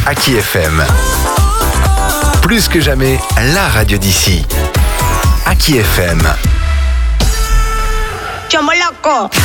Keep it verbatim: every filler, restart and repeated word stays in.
Aki F M. Plus que jamais, la radio d'ici. Aki F M. Chamo loco.